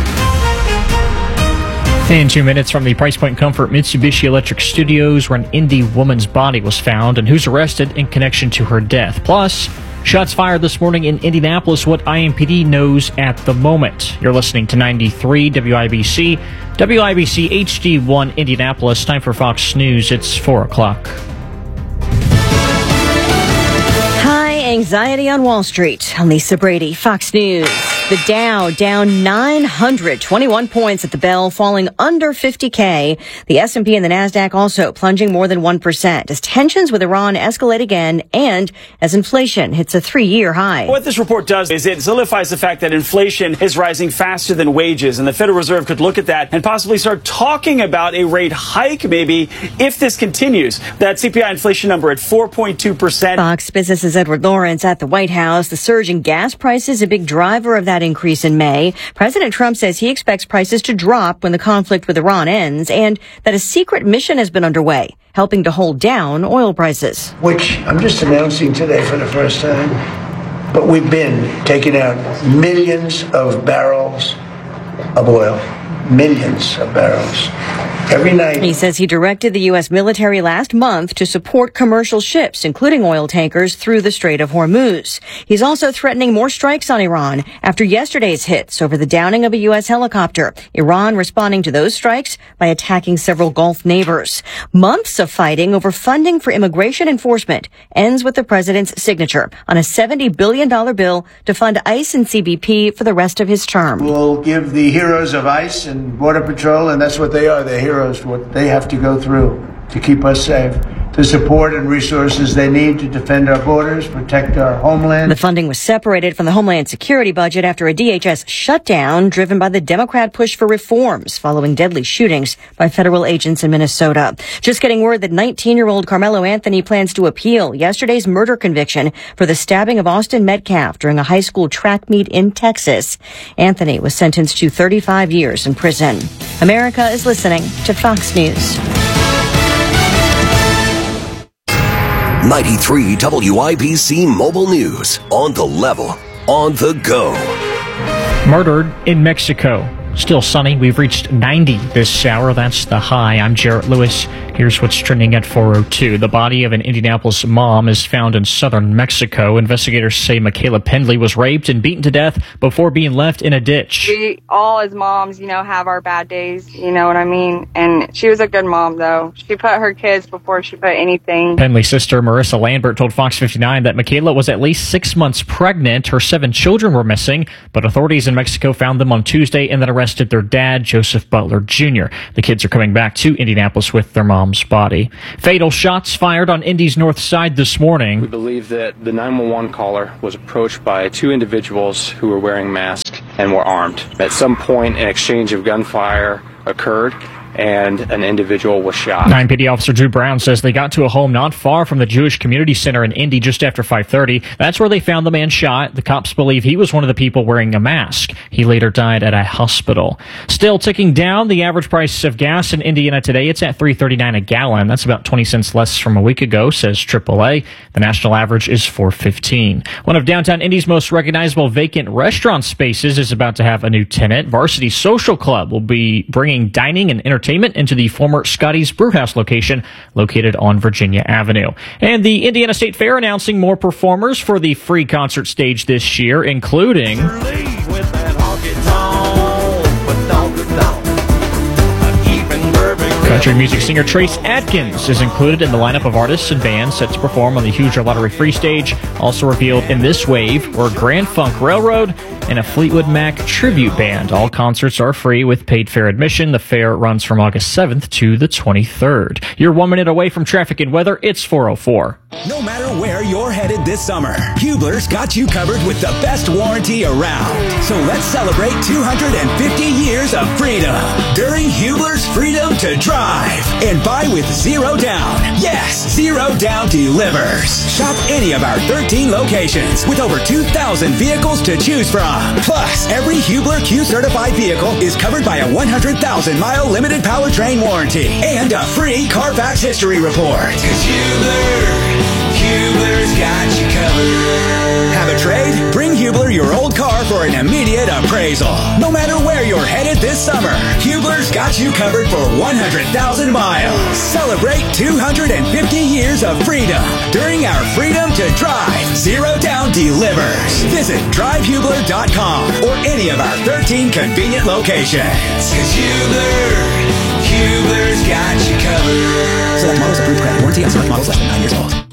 Within two minutes from the Price Point Comfort Mitsubishi Electric Studios, where an Indy woman's body was found and who's arrested in connection to her death. Plus, shots fired this morning in Indianapolis, what I M P D knows at the moment. You're listening to ninety-three W I B C, W I B C H D one Indianapolis. Time for Fox News. It's four o'clock. High anxiety on Wall Street. I'm Lisa Brady, Fox News. The Dow down nine hundred twenty-one points at the bell, falling under fifty K. The S and P and the NASDAQ also plunging more than one percent as tensions with Iran escalate again and as inflation hits a three-year high. What this report does is it solidifies the fact that inflation is rising faster than wages, and the Federal Reserve could look at that and possibly start talking about a rate hike maybe if this continues. That C P I inflation number at four point two percent. Fox Business's Edward Lawrence at the White House. The surge in gas prices a big driver of that increase in May. President Trump says he expects prices to drop when the conflict with Iran ends and that a secret mission has been underway, helping to hold down oil prices. Which I'm just announcing today for the first time, but we've been taking out millions of barrels of oil. Millions of barrels. Every night. He says he directed the U S military last month to support commercial ships, including oil tankers, through the Strait of Hormuz. He's also threatening more strikes on Iran after yesterday's hits over the downing of a U S helicopter. Iran responding to those strikes by attacking several Gulf neighbors. Months of fighting over funding for immigration enforcement ends with the president's signature on a seventy billion dollars bill to fund ICE and C B P for the rest of his term. We'll give the heroes of ICE and Border Patrol, and that's what they are, they're heroes, what they have to go through to keep us safe, the support and resources they need to defend our borders, protect our homeland. The funding was separated from the Homeland Security budget after a D H S shutdown driven by the Democrat push for reforms following deadly shootings by federal agents in Minnesota. Just getting word that nineteen-year-old Carmelo Anthony plans to appeal yesterday's murder conviction for the stabbing of Austin Metcalf during a high school track meet in Texas. Anthony was sentenced to thirty-five years in prison. America is listening to Fox News. ninety-three W I B C Mobile News. On the level, on the go. Murdered in Mexico. Still sunny. We've reached ninety this hour. That's the high. I'm Jarrett Lewis. Here's what's trending at four oh two. The body of an Indianapolis mom is found in southern Mexico. Investigators say Michaela Pendley was raped and beaten to death before being left in a ditch. We all as moms, you know, have our bad days, you know what I mean? And she was a good mom, though. She put her kids before she put anything. Pendley's sister, Marissa Lambert, told Fox fifty-nine that Michaela was at least six months pregnant. Her seven children were missing, but authorities in Mexico found them on Tuesday and then arrested their dad, Joseph Butler Junior The kids are coming back to Indianapolis with their mom's body. Fatal shots fired on Indy's north side this morning. We believe that the nine one one caller was approached by two individuals who were wearing masks and were armed. At some point, an exchange of gunfire occurred, and an individual was shot. nine P D officer Drew Brown says they got to a home not far from the Jewish Community Center in Indy just after five thirty. That's where they found the man shot. The cops believe he was one of the people wearing a mask. He later died at a hospital. Still ticking down, the average price of gas in Indiana today, it's at three thirty-nine a gallon. That's about twenty cents less from a week ago, says triple A. The national average is four fifteen. One of downtown Indy's most recognizable vacant restaurant spaces is about to have a new tenant. Varsity Social Club will be bringing dining and entertainment into the former Scotty's Brewhouse location located on Virginia Avenue. And the Indiana State Fair announcing more performers for the free concert stage this year, including country music singer Trace Adkins is included in the lineup of artists and bands set to perform on the Hoosier Lottery Free Stage. Also revealed in this wave were Grand Funk Railroad and a Fleetwood Mac tribute band. All concerts are free with paid fair admission. The fair runs from August seventh to the twenty-third. You're one minute away from traffic and weather. It's four oh four. No matter where you're headed this summer, Hubler's got you covered with the best warranty around. So let's celebrate two hundred fifty years of freedom during Hubler's Freedom to Drive. And buy with zero down. Yes, zero down delivers. Shop any of our thirteen locations with over two thousand vehicles to choose from. Plus, every Hubler Q-certified vehicle is covered by a one hundred thousand mile limited powertrain warranty and a free Carfax history report. 'Cause Hubler, Hubler's got you covered. Have a trade? Bring Hubler your old car for an immediate appraisal. No matter where you're headed this summer, Hubler's got you covered for one hundred thousand miles. Celebrate two hundred fifty years of freedom during our Freedom to Drive Zero Down Delivers. Visit drive hubler dot com or any of our thirteen convenient locations. 'Cause Hubler, Hubler's got you covered. Select models approved credit warranty on select models less than nine years old.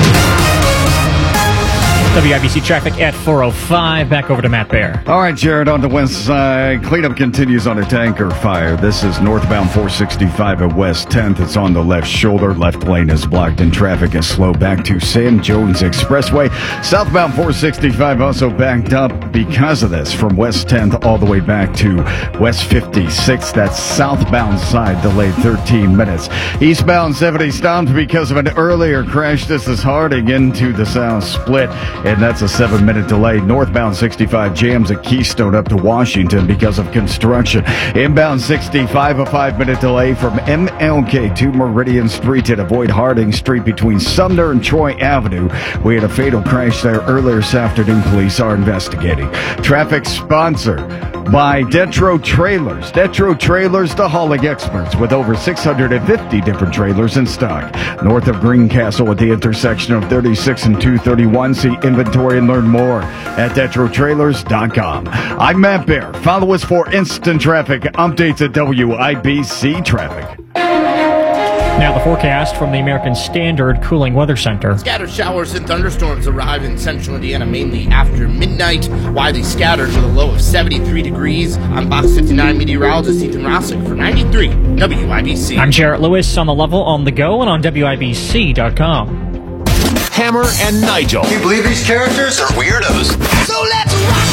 W I B C traffic at four oh five. Back over to Matt Bear. All right, Jared, on the west side. Cleanup continues on a tanker fire. This is northbound four sixty-five at West tenth. It's on the left shoulder. Left lane is blocked and traffic is slow back to Sam Jones Expressway. Southbound four sixty-five also backed up because of this from West tenth all the way back to West fifty-sixth. That's southbound side delayed thirteen minutes. Eastbound seventy stopped because of an earlier crash. This is Harding into the south split. And that's a seven-minute delay. Northbound sixty-five jams at Keystone up to Washington because of construction. Inbound sixty-five, a five-minute delay from M L K to Meridian Street to avoid Harding Street between Sumner and Troy Avenue. We had a fatal crash there earlier this afternoon. Police are investigating. Traffic sponsored by Detro Trailers. Detro Trailers, the hauling experts with over six hundred fifty different trailers in stock. North of Greencastle at the intersection of thirty-six and two thirty-one. See inventory and learn more at detro trailers dot com. I'm Matt Bear. Follow us for instant traffic updates at W I B C Traffic. Now the forecast from the American Standard Cooling Weather Center. Scattered showers and thunderstorms arrive in central Indiana mainly after midnight. Widely scattered with a low of seventy-three degrees. I'm Box fifty-nine meteorologist Ethan Rossick for ninety-three W I B C. I'm Jarrett Lewis on the level on the go and on W I B C dot com. Hammer and Nigel. Can you believe these characters are weirdos? So let's rock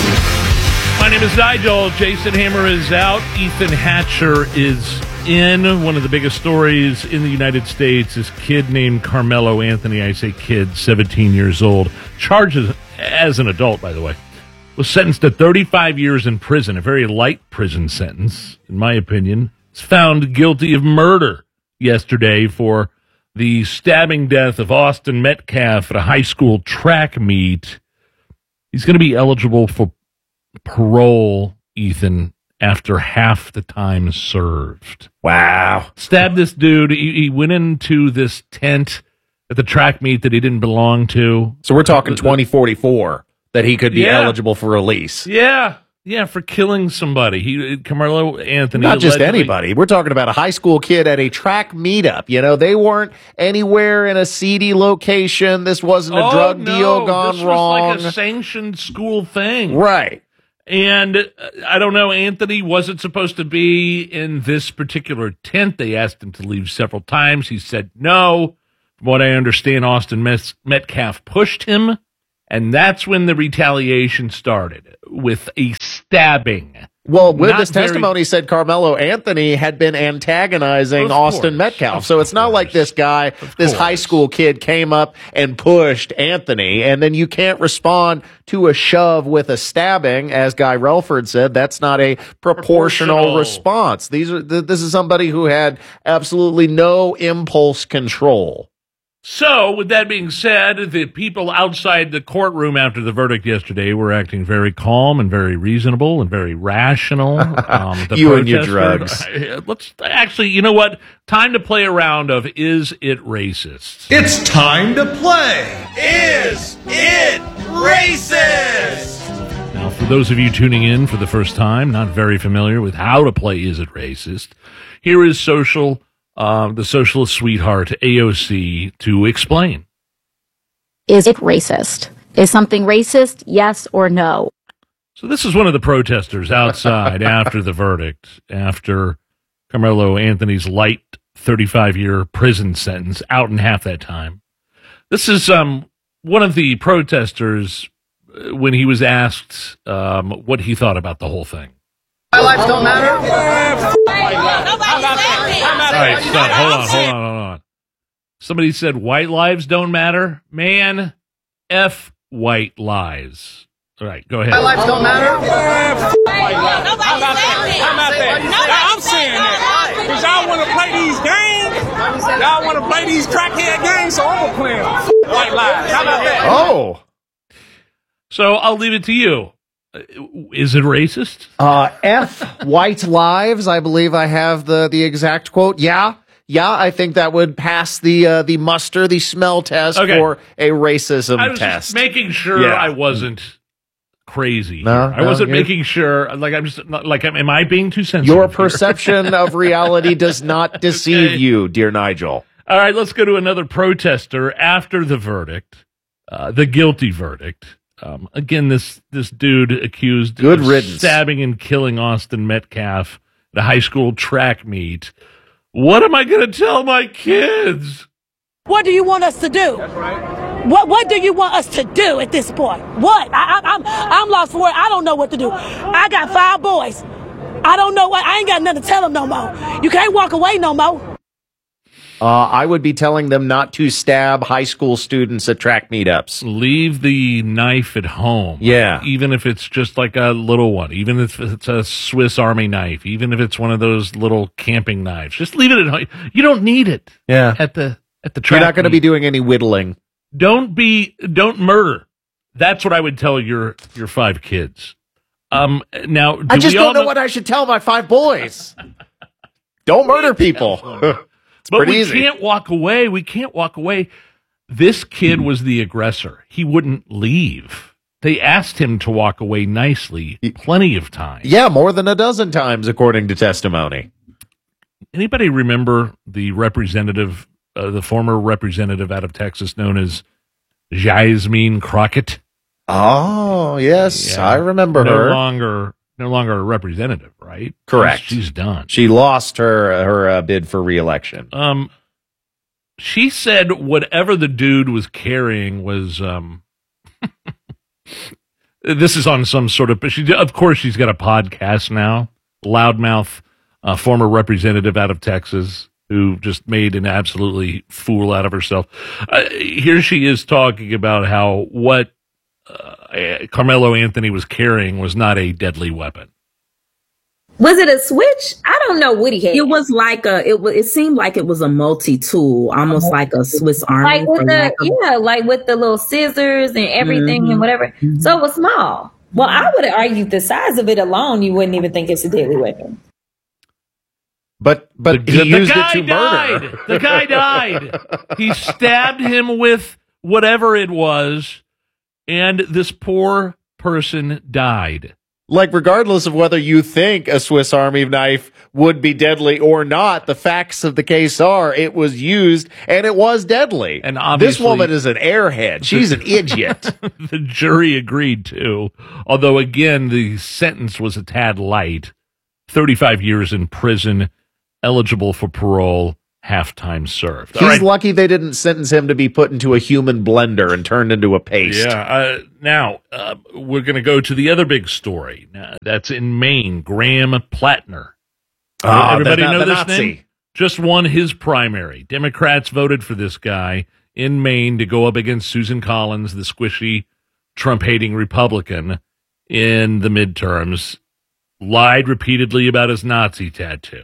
it! My name is Nigel. Jason Hammer is out. Ethan Hatcher is in. One of the biggest stories in the United States is kid named Carmelo Anthony. I say kid, seventeen years old. Charged as an adult, by the way. Was sentenced to thirty-five years in prison, a very light prison sentence, in my opinion. Was found guilty of murder yesterday for the stabbing death of Austin Metcalf at a high school track meet. He's going to be eligible for parole, Ethan, after half the time served. Wow. Stabbed this dude. He, he went into this tent at the track meet that he didn't belong to. So we're talking twenty forty-four that he could be Yeah. eligible for release. Yeah. Yeah, for killing somebody. He Carmelo Anthony. Not just allegedly- anybody. We're talking about a high school kid at a track meetup. You know, they weren't anywhere in a seedy location. This wasn't a Oh, drug no, deal gone this wrong. was like a sanctioned school thing. Right. And uh, I don't know, Anthony wasn't supposed to be in this particular tent. They asked him to leave several times. He said no. From what I understand, Austin Met- Metcalf pushed him, and that's when the retaliation started with a stabbing. Well, with Not this very- testimony said Carmelo Anthony had been antagonizing Of Austin course, Metcalf. of So it's not like this guy, this high school kid came up and pushed Anthony, and then you can't respond to a shove with a stabbing, as Guy Relford said. That's not a proportional, Proportional. response. These are th- this is somebody who had absolutely no impulse control. So, with that being said, the people outside the courtroom after the verdict yesterday were acting very calm and very reasonable and very rational. Um, the You and your protesters- drugs. Let's actually, you know what? Time to play a round of Is It Racist? It's time to play. Is it racist? Now, for those of you tuning in for the first time, not very familiar with how to play Is It Racist, here is social, uh, the socialist sweetheart, A O C, to explain. Is it racist? Is something racist? Yes or no? So this is one of the protesters outside after the verdict, after Carmelo Anthony's light thirty-five-year prison sentence, out in half that time. This is um, one of the protesters uh, when he was asked um, what he thought about the whole thing. My lives don't matter. All right, stop. Hold on, hold on, hold on. Somebody said white lives don't matter. Man, F white lies. All right, go ahead. My lives don't matter. How about that? How about that? I'm saying that because y'all want to play these games. Y'all want to play these crackhead games, so I'm gonna play them. White lies. How about that? Oh. So I'll leave it to you. Uh, Is it racist? Uh, F white lives. I believe I have the, the exact quote. Yeah. Yeah, I think that would pass the uh, the muster, the smell test Okay. for a racism I was test. just making sure Yeah. I wasn't crazy. No, here. I no, wasn't you're- making sure. Like I'm just not- like, am I being too sensitive? Your here? perception of reality does not deceive you, dear Nigel. All right, let's go to another protester after the verdict, uh, the guilty verdict. Um, again, this this dude accused Good of riddance. stabbing and killing Austin Metcalf at a high school track meet. What am I going to tell my kids? What do you want us to do? That's right. What What do you want us to do at this point? What? I, I, I'm I'm lost for it. I don't know what to do. I got five boys. I don't know what. I ain't got nothing to tell them no more. You can't walk away no more. Uh, I would be telling them not to stab high school students at track meetups. Leave the knife at home. Yeah. Even if it's just like a little one, even if it's a Swiss Army knife, even if it's one of those little camping knives, just leave it at home. You don't need it. Yeah. At the at the track You're not going to be meet. doing any whittling. Don't be don't murder. That's what I would tell your your five kids. Um now do I just we all don't know what I should tell my five boys. Don't murder people. It's But pretty we easy. can't walk away. We can't walk away. This kid was the aggressor. He wouldn't leave. They asked him to walk away nicely plenty of times. Yeah, more than a dozen times, according to testimony. anybody remember the representative, uh, the former representative out of Texas known as Jasmine Crockett? Oh, yes, Yeah. I remember no her. longer, no longer a representative, right? Correct. She's, she's done. She lost her her uh, bid for reelection. Um, she said whatever the dude was carrying was um. This is on some sort of. She, of course, she's got a podcast now. Loudmouth, uh, former representative out of Texas, who just made an absolutely fool out of herself. Uh, here she is talking about how what uh, Carmelo Anthony was carrying was not a deadly weapon. Was it a switch? I don't know what he had. It was like a. It was. It seemed like it was a multi-tool, almost like a Swiss Army. Like with for the lack of- yeah, like with the little scissors and everything Mhm. and whatever. So it was small. Well, I would argue the size of it alone, you wouldn't even think it's a deadly weapon. But but The- he the used guy it to died. murder. The guy died. He stabbed him with whatever it was, and this poor person died. Like, regardless of whether you think a Swiss Army knife would be deadly or not, the facts of the case are it was used and it was deadly. And obviously, this woman is an airhead. She's an idiot. The jury agreed too. Although, again, the sentence was a tad light. thirty-five years in prison, eligible for parole, half time served. He's All right. lucky they didn't sentence him to be put into a human blender and turned into a paste. Yeah. Uh, now, uh, we're going to go to the other big story. Uh, that's in Maine. Graham Plattner. Ah, Everybody the- know the this Nazi. name? Just won his primary. Democrats voted for this guy in Maine to go up against Susan Collins, the squishy, Trump-hating Republican, in the midterms. Lied repeatedly about his Nazi tattoo.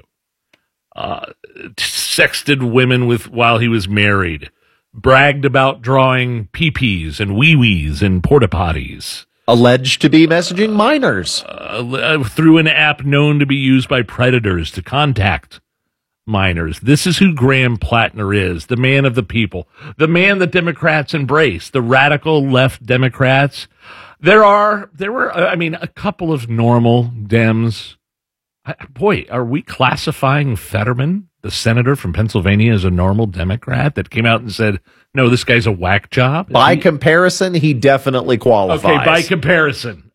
Uh, sexted women with while he was married. Bragged about drawing pee-pees and wee-wees and porta-potties. Alleged to be messaging minors. Uh, through an app known to be used by predators to contact minors. This is who Graham Plattner is, the man of the people, the man that Democrats embrace, the radical left Democrats. There are, there were, I mean, a couple of normal Dems. I, boy, are we classifying Fetterman, the senator from Pennsylvania, as a normal Democrat that came out and said, no, this guy's a whack job? Is By he- comparison, he definitely qualifies. Okay, by comparison.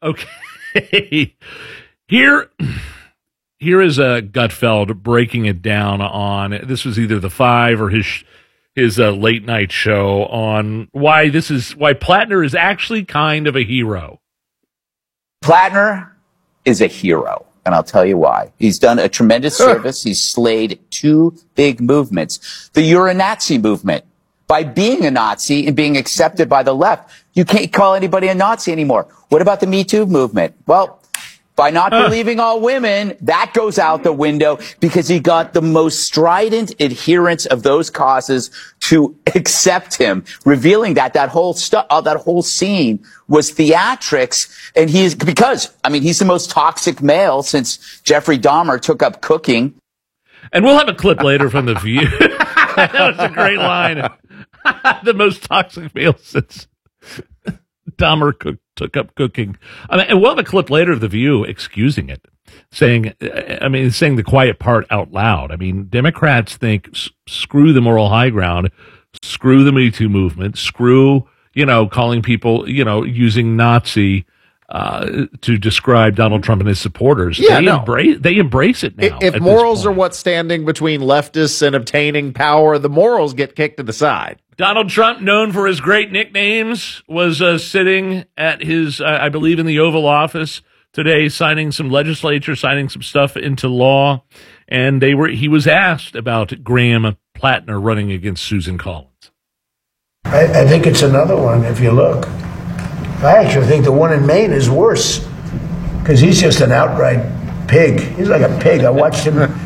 Okay. Here, here is uh, Gutfeld breaking it down on, this was either the Five or his his uh, late night show on why this is, why Plattner is actually kind of a hero. Plattner is a hero, and I'll tell you why. He's done a tremendous service. He's slayed two big movements. The Euro-Nazi movement. By being a Nazi and being accepted by the left, you can't call anybody a Nazi anymore. What about the Me Too movement? Well, by not believing all women, that goes out the window because he got the most strident adherents of those causes to accept him, revealing that that whole stuff, uh, that whole scene was theatrics. And he's, because, I mean, he's the most toxic male since Jeffrey Dahmer took up cooking. And we'll have a clip later from The View. That was a great line. The most toxic male since Dahmer cook, took up cooking. I mean, and we'll have a clip later of The View excusing it, saying, I mean, saying the quiet part out loud. I mean, Democrats think, s- screw the moral high ground, screw the Me Too movement, screw, you know, calling people, you know, using Nazi uh, to describe Donald Trump and his supporters. Yeah, they, no. embrace, they embrace it now. If at this morals point. are what's standing between leftists and obtaining power, the morals get kicked to the side. Donald Trump, known for his great nicknames, was uh, sitting at his, uh, I believe, in the Oval Office today, signing some legislature, signing some stuff into law, and they were. He was asked about Graham Plattner running against Susan Collins. I, I think it's another one, if you look. I actually think the one in Maine is worse because he's just an outright pig. He's like a pig. I watched him uh,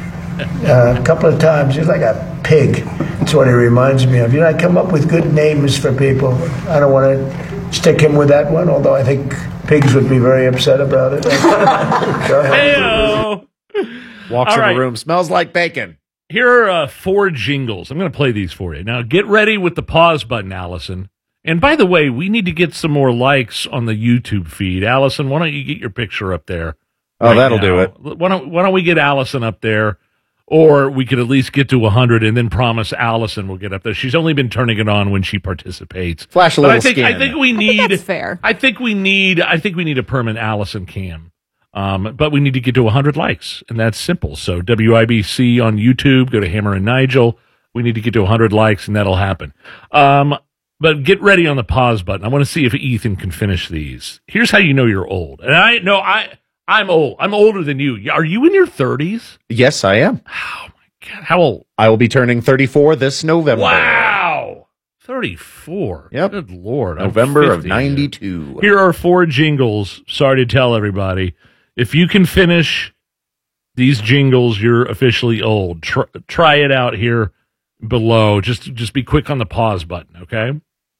a couple of times. He's like a pig. That's what he reminds me of. You know, I come up with good names for people. I don't want to stick him with that one, although I think pigs would be very upset about it. Go ahead. Heyo! Walks All in right. the room, smells like bacon. Here are uh, four jingles. I'm going to play these for you. Now, get ready with the pause button, Allison. And by the way, we need to get some more likes on the YouTube feed. Allison, why don't you get your picture up there? Oh, that'll do it. Why don't, why don't we get Allison up there? Or we could at least get to one hundred and then promise Allison will get up there. She's only been turning it on when she participates. Flash a But little I think, skin. I think we need. I think that's fair. I think we need. I think we need a permanent Allison cam. Um, but we need to get to one hundred likes, and that's simple. So W I B C on YouTube. Go to Hammer and Nigel. We need to get to one hundred likes, and that'll happen. Um, but get ready on the pause button. I want to see if Ethan can finish these. Here's how you know you're old. And I no, I I'm old. I'm older than you. Are you in your thirties? Yes, I am. Oh my God, how old? I will be turning thirty-four this November. Wow, thirty-four. Yep. Good Lord. I'm November of fifty. ninety-two. Here are four jingles. Sorry to tell everybody. If you can finish these jingles, you're officially old. Try, try it out here below. Just just be quick on the pause button, okay?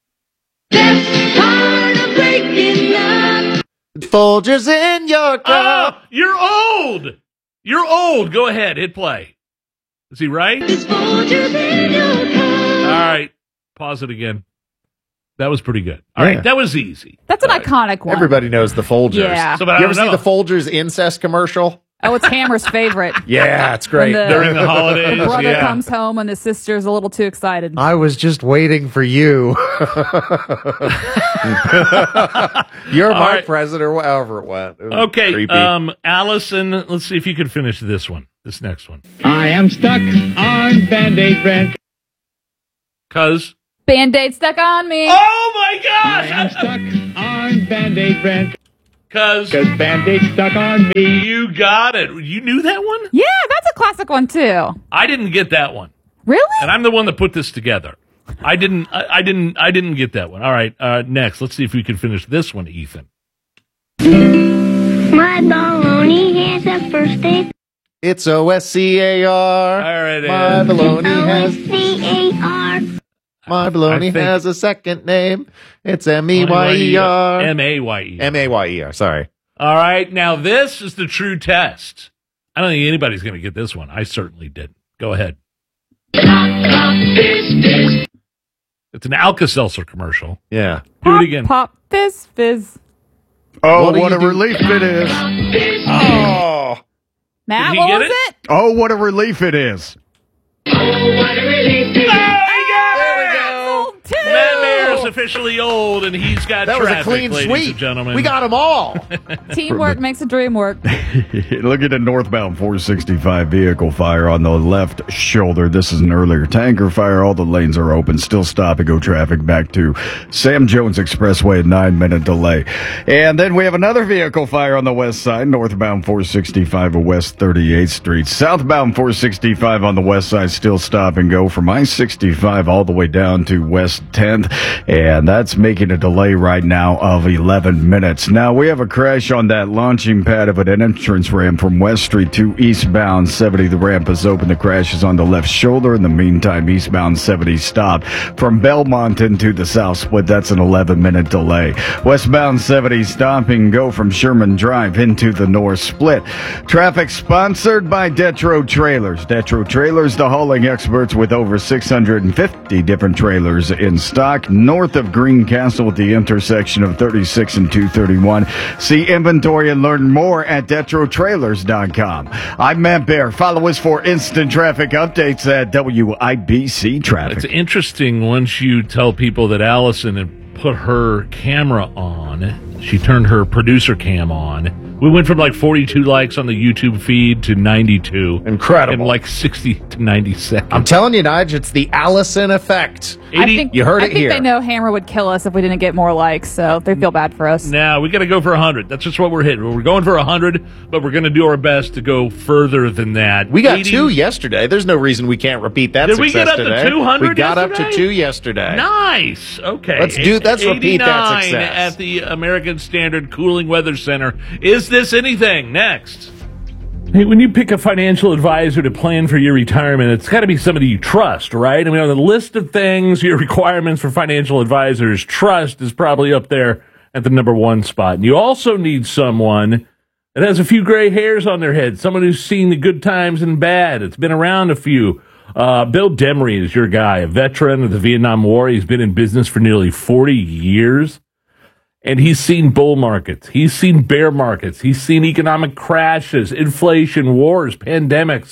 Folgers in your cup. Oh, you're old. You're old. Go ahead. Hit play. Is he right? All right. Pause it again. That was pretty good. All Yeah. right. That was easy. That's an iconic one. Everybody knows the Folgers. Yeah. So, but I you ever don't see know. the Folgers incest commercial? Oh, it's Hammer's favorite. Yeah, it's great. When During the holidays, The brother yeah. comes home and the sister's a little too excited. I was just waiting for you. You're All my right. president, or however it went. It was Okay. creepy. Um, Allison, let's see if you can finish this one. This next one. I am stuck on Band-Aid bread. Cuz. Band-Aid stuck on me. Oh my I am gosh! stuck on Band-Aid bread. Cuz. Cause Band-Aid stuck on me. You got it. You knew that one? Yeah, that's a classic one too. I didn't get that one. Really? And I'm the one that put this together. I didn't I, I didn't I didn't get that one. All right, uh, next. Let's see if we can finish this one, Ethan. My baloney has a first name. It's O S C A R. All right, My Ed. baloney has C A R. my I baloney think- has a second name. It's M E Y E R. M A Y E. M A Y E R. Sorry. All right, now this is the true test. I don't think anybody's going to get this one. I certainly didn't. Go ahead. It's an Alka-Seltzer commercial. Yeah. Do Pop, it again. Pop, fizz, fizz. Oh, What do what, you a do? relief it is. Oh. Matt, Did he what get was it? it? Oh, what a relief it is. Old too. Matt Mayer's officially old, and he's got That was a traffic, clean ladies sweep. and gentlemen. We got them all. Teamwork makes the dream work. Look at a northbound four sixty-five vehicle fire on the left shoulder. This is an earlier tanker fire. All the lanes are open. Still stop and go traffic back to Sam Jones Expressway, nine minute delay. And then we have another vehicle fire on the west side, northbound four sixty-five of West thirty-eighth Street. Southbound four sixty-five on the west side, still stop and go from I sixty-five all the way down to West tenth. And that's making a delay right now of eleven minutes. Now we have a crash on that launching pad of an entrance ramp from West Street to eastbound seventy. The ramp is open. The crash is on the left shoulder. In the meantime, eastbound seventy stopped from Belmont into the south split. That's an eleven minute delay. Westbound seventy stop and go from Sherman Drive into the north split. Traffic sponsored by Detro Trailers. Detro Trailers, the hauling experts with over six hundred fifty different trailers in stock north of Greencastle at the intersection of thirty-six and two thirty-one. See inventory and learn more at detro trailers dot com. I'm Matt Bear. Follow us for instant traffic updates at W I B C Traffic. It's interesting once you tell people that Allison had put her camera on, she turned her producer cam on. We went from like forty-two likes on the YouTube feed to ninety-two. Incredible. In like sixty to ninety seconds. I'm telling you, Nige, it's the Allison effect. I think, you heard I it think here. they know Hammer would kill us if we didn't get more likes, so they feel bad for us. Now we got to go for one hundred. That's just what we're hitting. We're going for one hundred, but we're going to do our best to go further than that. We got eighty two yesterday. There's no reason we can't repeat that Did we success get up to today. two hundred We got up yesterday? to two yesterday. Nice. Okay. Let's do- let's repeat that eighty-nine success. at the American Standard Cooling Weather Center. Is this anything? Next. Hey, when you pick a financial advisor to plan for your retirement, it's got to be somebody you trust, right? I mean, on the list of things, your requirements for financial advisors, trust is probably up there at the number one spot. And you also need someone that has a few gray hairs on their head, someone who's seen the good times and bad. It's been around a few. Uh, Bill Demery is your guy, a veteran of the Vietnam War. He's been in business for nearly forty years. And he's seen bull markets. He's seen bear markets. He's seen economic crashes, inflation, wars, pandemics.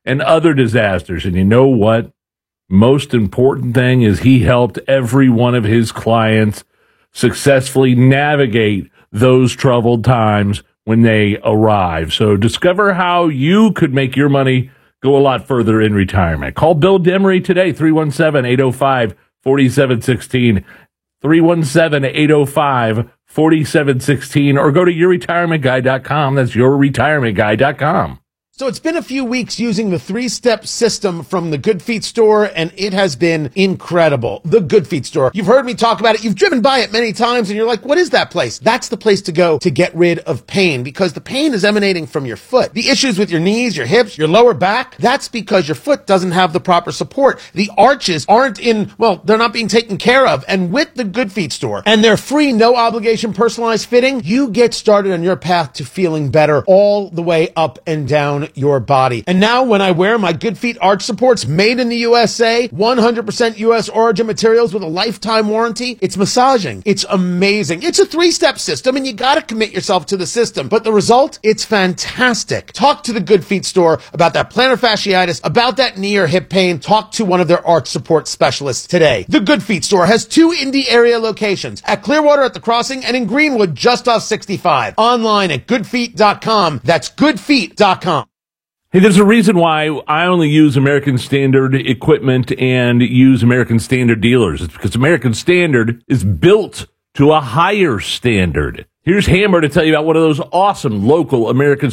and other disasters. And you know what? Most important thing is he helped every one of his clients successfully navigate those troubled times when they arrive. So discover how you could make your money go a lot further in retirement. Call Bill Demery today, three one seven, eight oh five, four seven one six, three one seven, eight oh five, four seven one six, or go to your retirement guy dot com. That's your retirement guy dot com. So it's been a few weeks using the three-step system from the Good Feet store, and it has been incredible. The Good Feet store. You've heard me talk about it. You've driven by it many times, and you're like, what is that place? That's the place to go to get rid of pain, because the pain is emanating from your foot. The issues with your knees, your hips, your lower back, that's because your foot doesn't have the proper support. The arches aren't in, well, they're not being taken care of. And with the Good Feet store and their free, no-obligation personalized fitting, you get started on your path to feeling better all the way up and down your body. And now when I wear my Good Feet arch supports made in the U S A, one hundred percent U S origin materials with a lifetime warranty, it's massaging. It's amazing. It's a three-step system, and you got to commit yourself to the system. But the result, it's fantastic. Talk to the Good Feet store about that plantar fasciitis, about that knee or hip pain. Talk to one of their arch support specialists today. The Good Feet store has two Indy area locations, at Clearwater at the Crossing and in Greenwood just off sixty-five. Online at good feet dot com. That's good feet dot com. Hey, there's a reason why I only use American Standard equipment and use American Standard dealers. It's because American Standard is built to a higher standard. Here's Hammer to tell you about one of those awesome local American